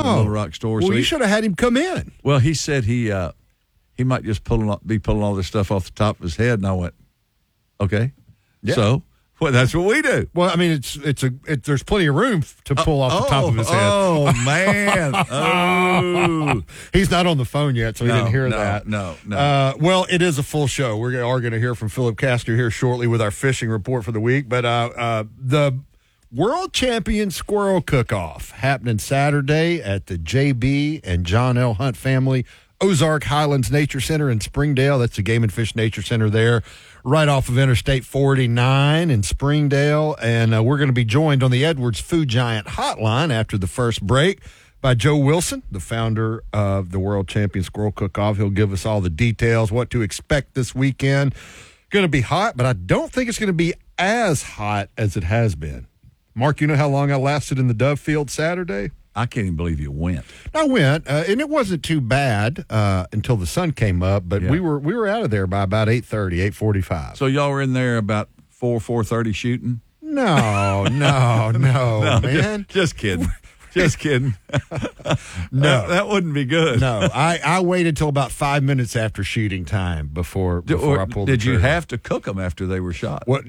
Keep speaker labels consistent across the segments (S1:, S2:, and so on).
S1: Little Rock store.
S2: Well,
S1: so
S2: you should have had him come in.
S1: Well, he said he might just be pulling all this stuff off the top of his head, and I went, okay.
S2: Yeah.
S1: So that's what we do.
S2: Well, I mean, there's plenty of room to pull off the top of his head.
S1: Oh, man. Oh.
S2: He's not on the phone yet, so he didn't hear
S1: no,
S2: that.
S1: No.
S2: Well, it is a full show. We are going to hear from Philip Castor here shortly with our fishing report for the week. But the World Champion Squirrel Cook-Off happening Saturday at the J.B. and John L. Hunt family Ozark Highlands Nature Center in Springdale. That's the Game and Fish Nature Center there, right off of Interstate 49 in Springdale. And we're going to be joined on the Edwards Food Giant hotline after the first break by Joe Wilson, the founder of the World Champion Squirrel Cook-Off. He'll give us all the details, what to expect this weekend. Going to be hot, but I don't think it's going to be as hot as it has been. Mark, you know how long I lasted in the Dove Field Saturday?
S1: I can't even believe you went.
S2: I went, and it wasn't too bad until the sun came up, but we were out of there by about 8:30, 8:45.
S1: So y'all were in there about 4:30 shooting?
S2: No, man.
S1: Just kidding. Just kidding.
S2: No.
S1: That wouldn't be good.
S2: No, I waited till about 5 minutes after shooting time before I pulled the trigger.
S1: Did you have to cook them after they were shot?
S2: What?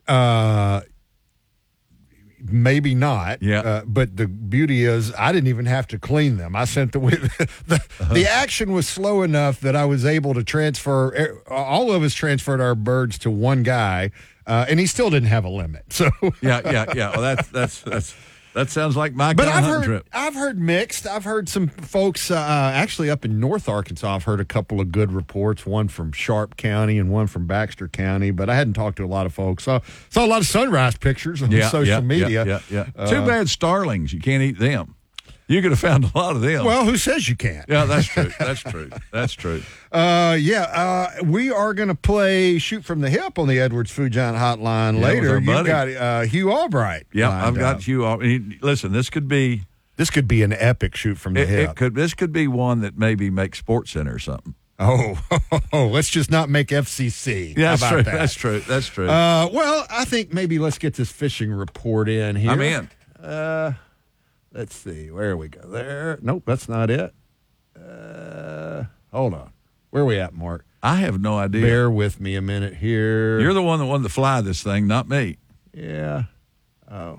S2: Maybe not.
S1: Yeah.
S2: But the beauty is, I didn't even have to clean them. I sent the action was slow enough that I was able to transfer. All of us transferred our birds to one guy, and he still didn't have a limit. So
S1: yeah. Well, that sounds like my kind of hunting trip.
S2: I've heard mixed. I've heard some folks actually up in North Arkansas. I've heard a couple of good reports, one from Sharp County and one from Baxter County, but I hadn't talked to a lot of folks. Saw a lot of sunrise pictures on social media.
S1: Yeah. Too bad starlings. You can't eat them. You could have found a lot of them.
S2: Well, who says you can't?
S1: Yeah, that's true. That's true.
S2: We are going to play Shoot from the Hip on the Edwards Food Giant hotline later. You've got Hugh Albright.
S1: Yeah, I've got Hugh Albright. Listen, this could be
S2: an epic Shoot from the Hip.
S1: This could be one that maybe makes Sports Center or something.
S2: Oh, let's just not make FCC.
S1: Yeah,
S2: How about that?
S1: That's true.
S2: Well, I think maybe let's get this fishing report in here.
S1: I'm in.
S2: Let's see. Where we go there? Nope, that's not it. Hold on. Where are we at, Mark?
S1: I have no idea.
S2: Bear with me a minute here.
S1: You're the one that wanted to fly this thing, not me.
S2: Yeah. Oh.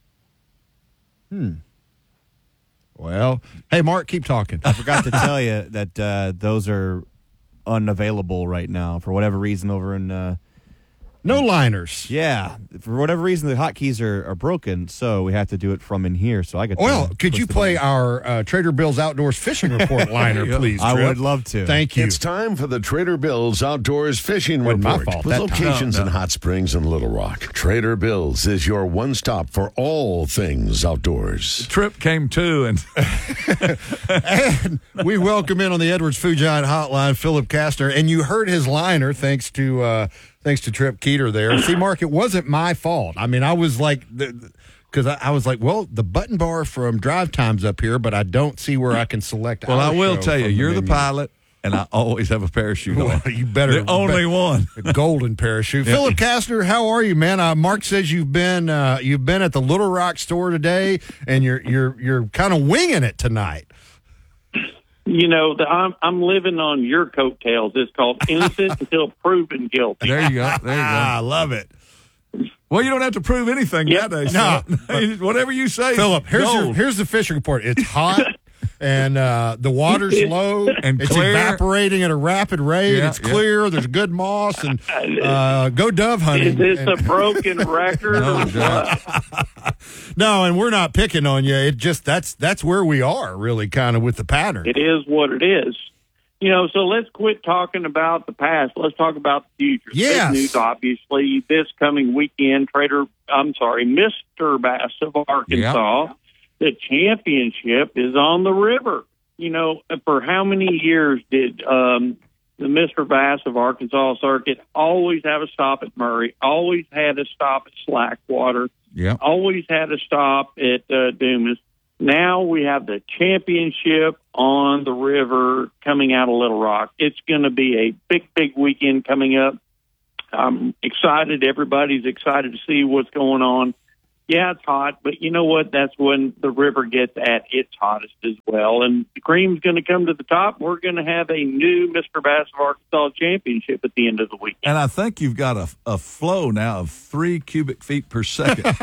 S2: Well, hey, Mark, keep talking.
S3: I forgot to tell you that those are unavailable right now for whatever reason over in
S2: no liners.
S3: Yeah, for whatever reason, the hotkeys are broken, so we have to do it from in here. So I get.
S2: Well, could you play our Trader Bill's Outdoors Fishing Report liner, please?
S3: I would love to.
S2: Thank you.
S4: It's time for the Trader Bill's Outdoors Fishing
S2: Wasn't my
S4: Report.
S2: fault
S4: With
S2: that time.
S4: locations in Hot Springs and Little Rock, Trader Bill's is your one stop for all things outdoors.
S1: Trip came too, and
S2: And we welcome in on the Edwards Food Giant hotline Philip Castor, and you heard his liner thanks to Trip Keeter there. See, Mark, it wasn't my fault. I mean, I was like, because I was like, well, the button bar from Drive Time's up here, but I don't see where I can select.
S1: well,
S2: our
S1: I will
S2: show
S1: tell you,
S2: from
S1: you're the
S2: menu.
S1: pilot, and I always have a parachute on.
S2: Well, you better
S1: the only one.
S2: A golden parachute. Philip Castor, how are you, man? Mark says you've been at the Little Rock store today, and you're kind of winging it tonight.
S5: You know, I'm living on your coattails. It's called innocent until proven guilty.
S1: There you go.
S2: I love it.
S1: Well, you don't have to prove anything nowadays.
S2: No.
S1: Whatever you say.
S2: Philip,
S1: gold.
S2: here's the fishing report. It's hot. And the water's low,
S1: and
S2: it's
S1: clear.
S2: evaporating at a rapid rate.
S1: Yeah,
S2: it's clear. There's good moss, and go dove hunting.
S5: Is this a broken record?
S1: No,
S5: or
S1: Jack.
S5: what?
S2: No, and we're not picking on you. It just that's where we are, really, kind of with the pattern.
S5: It is what it is. You know, so let's quit talking about the past. Let's talk about the future.
S2: Yes.
S5: Big news, obviously, this coming weekend, Mr. Bass of Arkansas.
S1: Yep.
S5: The championship is on the river. You know, for how many years did the Mr. Bass of Arkansas circuit always have a stop at Murray, always had a stop at Slackwater, always had a stop at Dumas? Now we have the championship on the river coming out of Little Rock. It's going to be a big, big weekend coming up. I'm excited. Everybody's excited to see what's going on. yeah, it's hot, but you know what? That's when the river gets at its hottest as well. And the cream's going to come to the top. We're going to have a new Mr. Bass of Arkansas championship at the end of the weekend.
S1: And I think you've got a flow now of 3 cubic feet per second.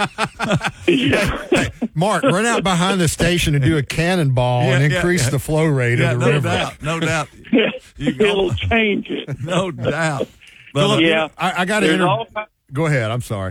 S2: Hey, Mark, run out behind the station and do a cannonball and increase the flow rate of the river.
S1: No doubt.
S5: It'll change it.
S1: No doubt.
S2: Phillip,
S5: Yeah.
S2: I got to Go ahead. I'm sorry.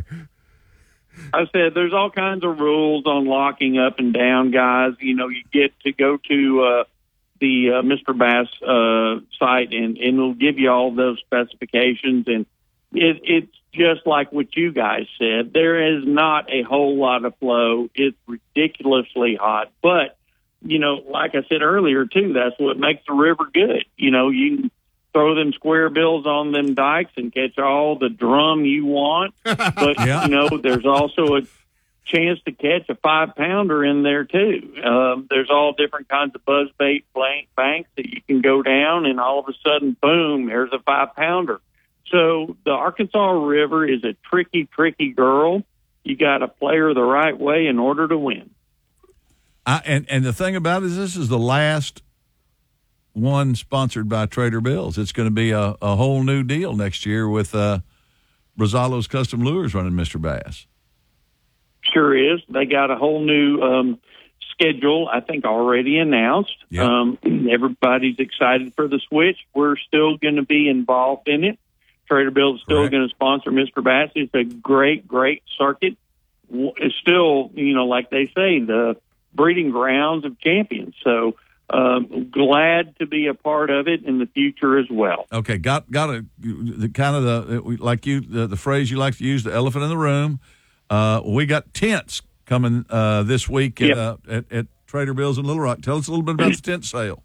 S5: I said there's all kinds of rules on locking up and down, guys. You know, you get to go to the Mr. Bass site, and it'll give you all those specifications. And it's just like what you guys said. There is not a whole lot of flow. It's ridiculously hot. But, you know, like I said earlier, too, that's what makes the river good. You know, you can throw them square bills on them dikes and catch all the drum you want. But, you know, there's also a chance to catch a 5-pounder in there, too. There's all different kinds of buzzbait banks that you can go down, and all of a sudden, boom, there's a 5-pounder. So the Arkansas River is a tricky, tricky girl. You got to play her the right way in order to win.
S1: And the thing about it is this is the last one sponsored by Trader Bill's. It's going to be a whole new deal next year with Rosalo's Custom Lures running Mr. Bass.
S5: Sure is. They got a whole new schedule, I think, already announced.
S1: Yep.
S5: Everybody's excited for the switch. We're still going to be involved in it. Trader Bill's still going to sponsor Mr. Bass. It's a great, great circuit. It's still, you know, like they say, the breeding grounds of champions. So glad to be a part of it in the future as well.
S1: Okay, got a the kind of the phrase you like to use, the elephant in the room. We got tents coming this week at Trader Bill's in Little Rock. Tell us a little bit about the tent sale.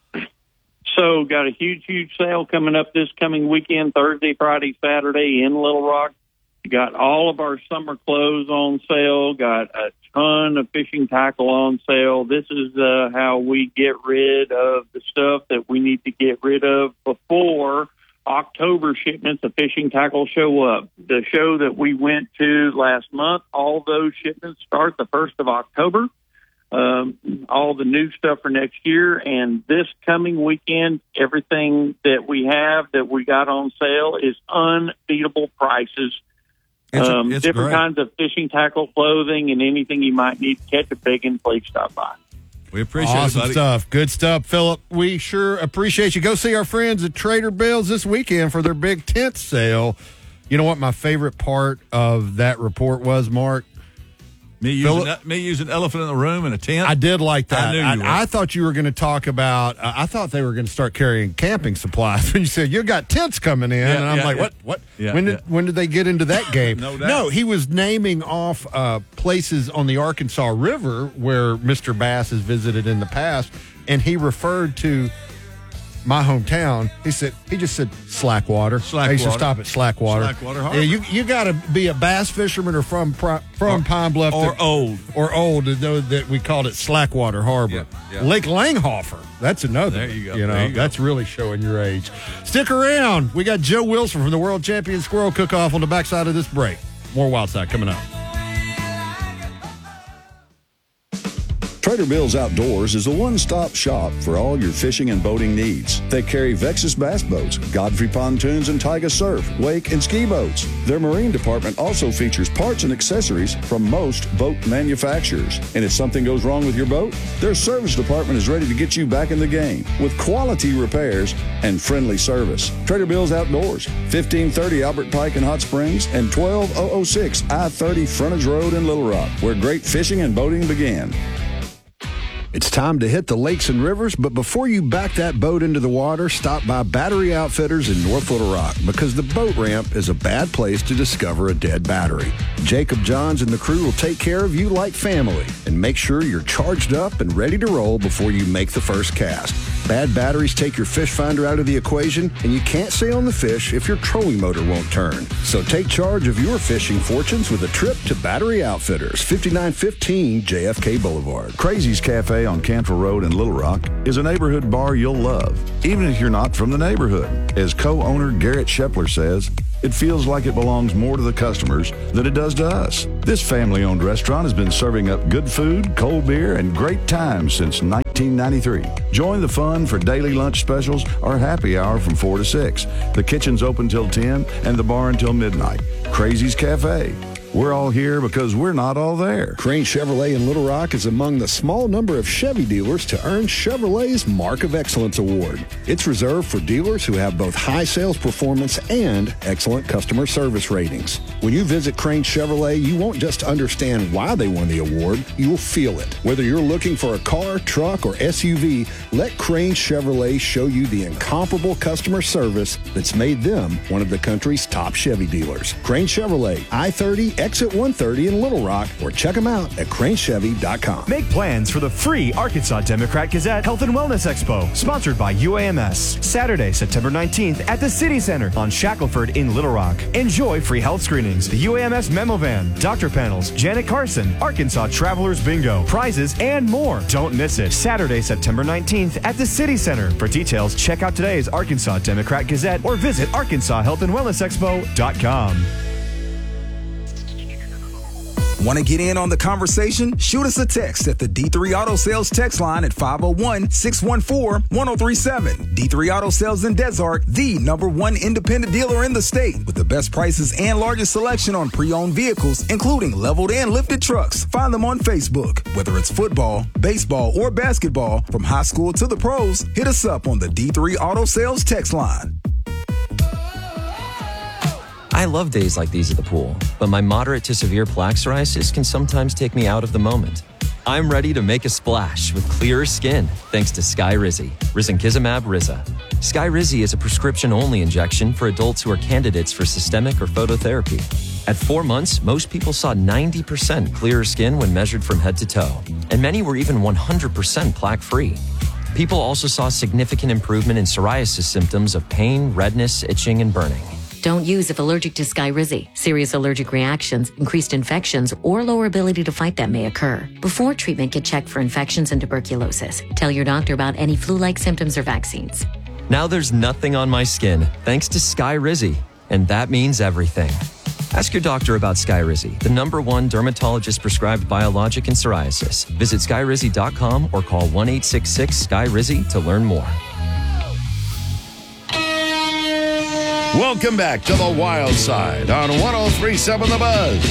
S5: So got a huge, huge sale coming up this coming weekend, Thursday, Friday, Saturday in Little Rock. Got all of our summer clothes on sale, got a ton of fishing tackle on sale. This is how we get rid of the stuff that we need to get rid of before October shipments of fishing tackle show up. The show that we went to last month, all those shipments start the 1st of October. All the new stuff for next year, and this coming weekend, everything that we have that we got on sale is unbeatable prices.
S1: It's
S5: different
S1: great.
S5: kinds of fishing tackle, clothing, and anything you might need to catch a big one, please stop by.
S1: We appreciate
S2: awesome
S1: it, buddy.
S2: stuff. Good stuff, Phillip. We sure appreciate you. Go see our friends at Trader Bill's this weekend for their big tent sale. You know what my favorite part of that report was, Mark?
S1: Me using elephant in the room in a tent.
S2: I did like that.
S1: I knew you would.
S2: I thought you were going to talk about. I thought they were going to start carrying camping supplies when you said you got tents coming in, and I'm like, what?
S1: Yeah,
S2: when did they get into that game?
S1: No doubt.
S2: No, he was naming off places on the Arkansas River where Mr. Bass has visited in the past, and he referred to my hometown. He just said Slackwater. I used to stop at Slackwater.
S1: Slackwater Harbor.
S2: Yeah, you got to be a bass fisherman or from Pine Bluff
S1: or old
S2: to know that we called it Slackwater Harbor.
S1: Yeah.
S2: Lake Langhofer. That's another.
S1: There you go.
S2: You know,
S1: There you go.
S2: that's really showing your age. Stick around. We got Joe Wilson from the World Champion Squirrel Cook-Off on the backside of this break. More Wild Side coming up.
S6: Trader Bill's Outdoors is a one-stop shop for all your fishing and boating needs. They carry Vexus bass boats, Godfrey pontoons, and Taiga surf, wake, and ski boats. Their marine department also features parts and accessories from most boat manufacturers. And if something goes wrong with your boat, their service department is ready to get you back in the game with quality repairs and friendly service. Trader Bill's Outdoors, 1530 Albert Pike in Hot Springs and 12006 I-30 Frontage Road in Little Rock, where great fishing and boating began. It's time to hit the lakes and rivers, but before you back that boat into the water, stop by Battery Outfitters in North Little Rock, because the boat ramp is a bad place to discover a dead battery. Jacob Johns and the crew will take care of you like family and make sure you're charged up and ready to roll before you make the first cast. Bad batteries take your fish finder out of the equation, and you can't stay on the fish if your trolling motor won't turn. So take charge of your fishing fortunes with a trip to Battery Outfitters, 5915 JFK Boulevard. Crazy's Cafe on Cantrell Road in Little Rock is a neighborhood bar you'll love, even if you're not from the neighborhood. As co-owner Garrett Shepler says, It feels like it belongs more to the customers than it does to us. This family-owned restaurant has been serving up good food, cold beer, and great times since 1993. Join the fun for daily lunch specials or happy hour from 4 to 6. The kitchen's open till 10 and the bar until midnight. Crazy's Cafe. We're all here because we're not all there.
S7: Crane Chevrolet in Little Rock is among the small number of Chevy dealers to earn Chevrolet's Mark of Excellence Award. It's reserved for dealers who have both high sales performance and excellent customer service ratings. When you visit Crane Chevrolet, you won't just understand why they won the award, you'll feel it. Whether you're looking for a car, truck, or SUV, let Crane Chevrolet show you the incomparable customer service that's made them one of the country's top Chevy dealers. Crane Chevrolet, I-30, Exit 130 in Little Rock, or check them out at cranechevy.com.
S8: Make plans for the free Arkansas Democrat-Gazette Health and Wellness Expo, sponsored by UAMS. Saturday, September 19th at the City Center on Shackelford in Little Rock. Enjoy free health screenings, the UAMS memo van, doctor panels, Janet Carson, Arkansas Travelers Bingo, prizes, and more. Don't miss it. Saturday, September 19th at the City Center. For details, check out today's Arkansas Democrat-Gazette or visit ArkansasHealthAndWellnessExpo.com.
S9: Want to get in on the conversation? Shoot us a text at the D3 Auto Sales text line at 501-614-1037. D3 Auto Sales in Desart, the #1 independent dealer in the state, with the best prices and largest selection on pre-owned vehicles, including leveled and lifted trucks. Find them on Facebook. Whether it's football, baseball, or basketball, from high school to the pros, hit us up on the D3 Auto Sales text line.
S10: I love days like these at the pool, but my moderate to severe plaque psoriasis can sometimes take me out of the moment. I'm ready to make a splash with clearer skin thanks to Skyrizi, risankizumab Riza. Skyrizi is a prescription-only injection for adults who are candidates for systemic or phototherapy. At 4 months, most people saw 90% clearer skin when measured from head to toe, and many were even 100% plaque-free. People also saw significant improvement in psoriasis symptoms of pain, redness, itching, and burning.
S11: Don't use if allergic to Skyrizi. Serious allergic reactions, increased infections, or lower ability to fight them may occur. Before treatment, get checked for infections and tuberculosis. Tell your doctor about any flu-like symptoms or vaccines.
S10: Now there's nothing on my skin thanks to Skyrizi, and that means everything. Ask your doctor about Skyrizi, the #1 dermatologist-prescribed biologic in psoriasis. Visit Skyrizi.com or call 1-866-SKYRIZI to learn more.
S4: Welcome back to the Wild Side on 103.7 The Buzz.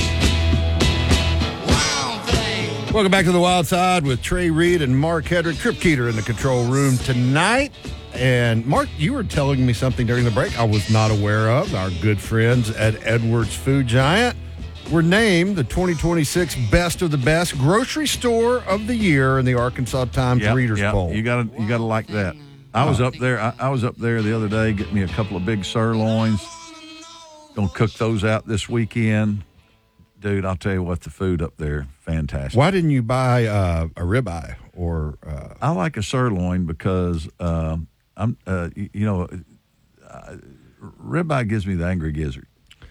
S2: Welcome back to the Wild Side with Trey Reed and Mark Hedrick. Trip Keeter in the control room tonight. And Mark, you were telling me something during the break I was not aware of. Our good friends at Edwards Food Giant were named the 2026 Best of the Best Grocery Store of the Year in the Arkansas Times Readers Poll.
S1: You gotta like that. I was up there. I was up there the other day getting me a couple of big sirloins. Gonna cook those out this weekend, dude. I'll tell you what, the food up there, fantastic.
S2: Why didn't you buy a ribeye or?
S1: I like a sirloin because ribeye gives me the angry gizzard.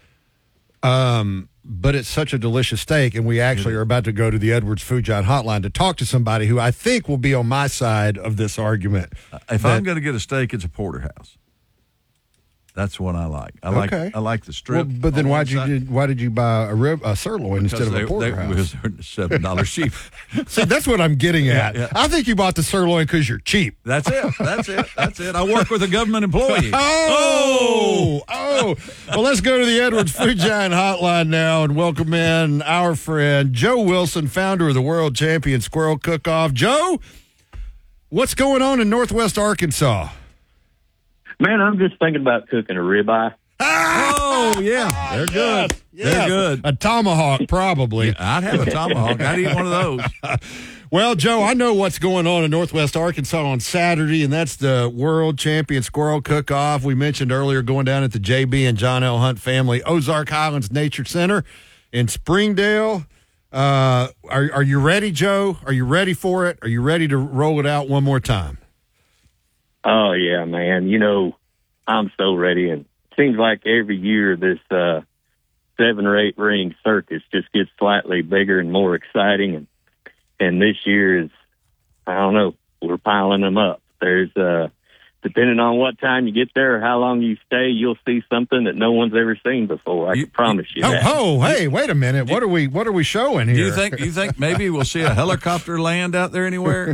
S2: But it's such a delicious steak, and we actually are about to go to the Edwards Food Giant hotline to talk to somebody who I think will be on my side of this argument.
S1: If I'm going to get a steak, it's a porterhouse. That's what I like. I like the strip.
S2: Well, but then why did you buy a sirloin instead of a porterhouse?
S1: They're $7 cheap.
S2: See, that's what I'm getting at.
S1: Yeah.
S2: I think you bought the sirloin because you're cheap.
S1: That's it. I work with a government employee.
S2: Oh. Well, let's go to the Edwards Food Giant hotline now and welcome in our friend Joe Wilson, founder of the World Champion Squirrel Cook-Off. Joe, what's going on in Northwest Arkansas?
S12: Man, I'm just thinking about cooking a ribeye.
S1: Oh, yeah. They're good.
S2: Yes.
S1: They're good.
S2: A tomahawk, probably.
S1: Yeah, I'd have a tomahawk. I'd eat one of those.
S2: Well, Joe, I know what's going on in Northwest Arkansas on Saturday, and that's the World Champion Squirrel Cook-Off. We mentioned earlier going down at the J.B. and John L. Hunt Family Ozark Highlands Nature Center in Springdale. Are you ready, Joe? Are you ready for it? Are you ready to roll it out one more time?
S12: Oh, yeah, man. You know, I'm so ready. And it seems like every year this 7 or 8 ring circus just gets slightly bigger and more exciting. And this year is, I don't know, we're piling them up. There's depending on what time you get there or how long you stay, you'll see something that no one's ever seen before. I can promise you that.
S2: Hey, wait a minit. What are we showing here?
S1: Do you think maybe we'll see a helicopter land out there anywhere?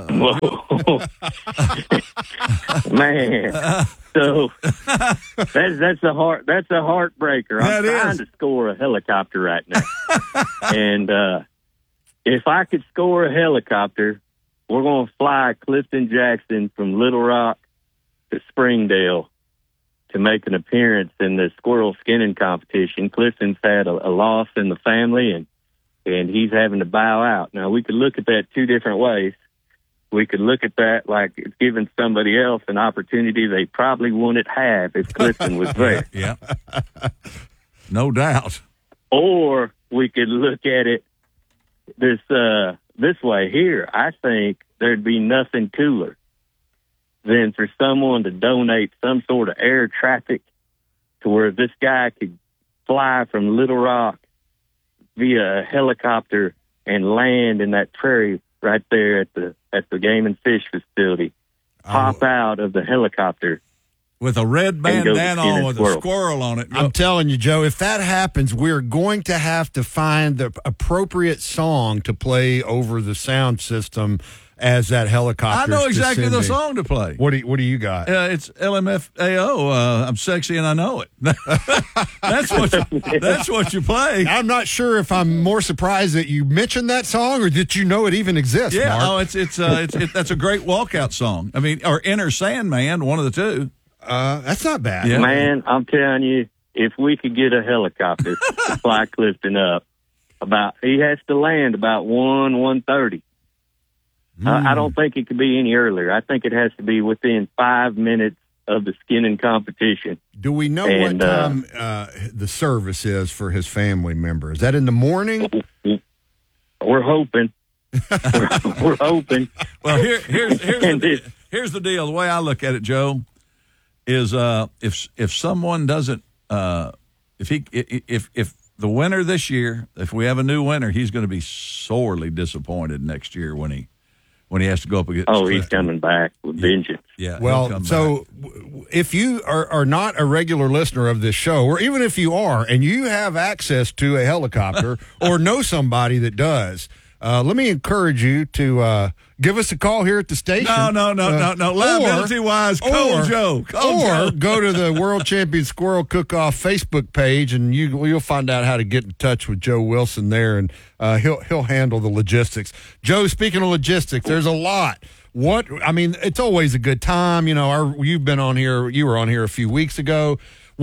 S12: Man. So that's a heartbreaker. I'm trying to score a helicopter right now. And if I could score a helicopter, we're going to fly Clifton Jackson from Little Rock to Springdale to make an appearance in the squirrel skinning competition. Clifton's had a loss in the family, and he's having to bow out. Now, we could look at that two different ways. We could look at that like it's giving somebody else an opportunity they probably wouldn't have if Clifton was there.
S1: Yeah. No doubt.
S12: Or we could look at it this way here. I think there'd be nothing cooler than for someone to donate some sort of air traffic to where this guy could fly from Little Rock via a helicopter and land in that prairie right there at the Game and Fish facility. Pop out of the helicopter
S1: with a red bandana on with a squirrel on it.
S2: I'm telling you, Joe, if that happens, we're going to have to find the appropriate song to play over the sound system as that helicopter.
S1: I know exactly the song to play.
S2: What do you got?
S1: It's LMFAO. I'm sexy and I know it. That's what you play.
S2: I'm not sure if I'm more surprised that you mentioned that song or that you know it even exists.
S1: Yeah,
S2: Mark.
S1: that's a great walkout song. I mean, or Enter Sandman, one of the two.
S2: That's not bad.
S1: Yeah.
S12: Man, I'm telling you, if we could get a helicopter to fly Clifton up, he has to land about 1:30. I don't think it could be any earlier. I think it has to be within 5 minutes of the skinning competition.
S2: Do we know what time the service is for his family member? Is that in the morning?
S12: We're hoping. We're hoping.
S1: Well, here's the deal. The way I look at it, Joe, is if someone doesn't if the winner this year, if we have a new winner, he's going to be sorely disappointed next year when he has to go up against.
S12: Oh, he's coming back with vengeance.
S1: Yeah.
S2: Well, so if you are not a regular listener of this show, or even if you are and you have access to a helicopter or know somebody that does, let me encourage you to give us a call here at the station.
S1: No. Liability-wise, call Joe.
S2: Go to the World Champion Squirrel Cook-Off Facebook page, and you'll find out how to get in touch with Joe Wilson there, and he'll handle the logistics. Joe, speaking of logistics, there's a lot. It's always a good time. You know, you've been on here. You were on here a few weeks ago.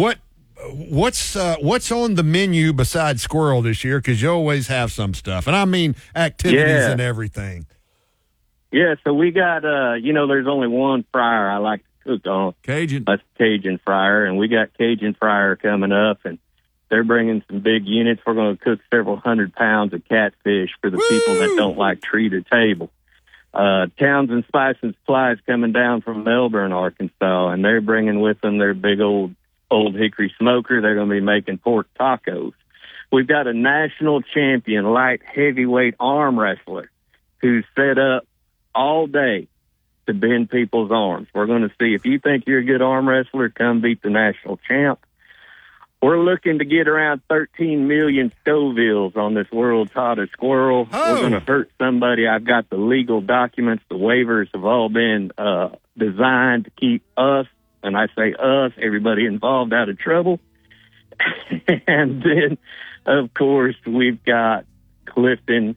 S2: What's on the menu besides squirrel this year? Because you always have some stuff, and I mean activities and everything.
S12: Yeah, so we got there's only one fryer I like to cook on.
S1: Cajun.
S12: That's Cajun fryer, and we got Cajun fryer coming up, and they're bringing some big units. We're going to cook several 100 pounds of catfish for the people that don't like tree to table. Townsend Spice and Supply is coming down from Melbourne, Arkansas, and they're bringing with them their big old hickory smoker. They're going to be making pork tacos. We've got a national champion light heavyweight arm wrestler who's set up all day to bend people's arms. We're going to see if you think you're a good arm wrestler, come beat the national champ. We're looking to get around 13 million Scovilles on this world's hottest squirrel.
S2: Oh.
S12: We're going to hurt somebody. I've got the legal documents. The waivers have all been designed to keep us, and I say us, everybody involved, out of trouble. And then, of course, we've got Clifton.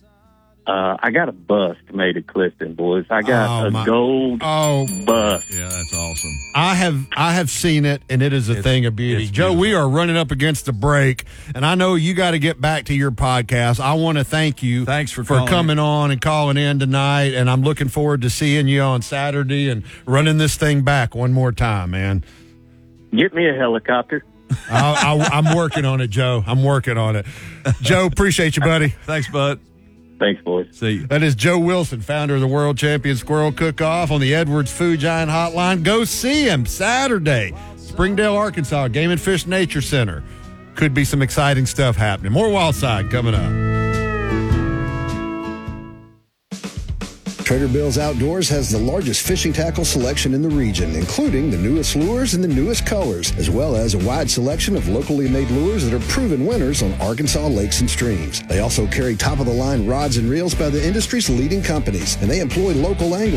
S12: I got a bust made of Clifton, boys. I got a gold bust.
S1: Yeah, that's awesome.
S2: I have seen it, and it is a thing of beauty. Joe, we are running up against the break, and I know you got to get back to your podcast. I want to thank you.
S1: Thanks for
S2: coming on and calling in tonight, and I'm looking forward to seeing you on Saturday and running this thing back one more time, man.
S12: Get me a helicopter.
S2: I'm working on it, Joe. I'm working on it. Joe, appreciate you, buddy.
S1: Thanks, bud.
S12: Thanks, boys.
S1: See you.
S2: That is Joe Wilson, founder of the World Champion Squirrel Cook-Off on the Edwards Food Giant Hotline. Go see him Saturday, Springdale, Arkansas, Game and Fish Nature Center. Could be some exciting stuff happening. More Wild Side coming up.
S7: Trader Bill's Outdoors has the largest fishing tackle selection in the region, including the newest lures and the newest colors, as well as a wide selection of locally made lures that are proven winners on Arkansas lakes and streams. They also carry top-of-the-line rods and reels by the industry's leading companies, and they employ local anglers